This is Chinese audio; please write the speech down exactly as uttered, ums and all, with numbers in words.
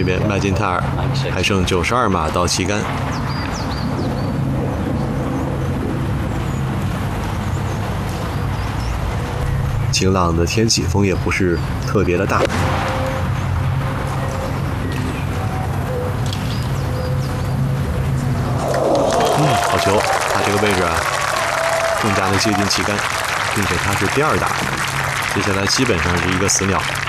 这边麦金泰尔还剩九十二码到旗杆。晴朗的天气，风也不是特别的大。嗯，好球！他这个位置啊，更加的接近旗杆，并且他是第二打，接下来基本上是一个死鸟。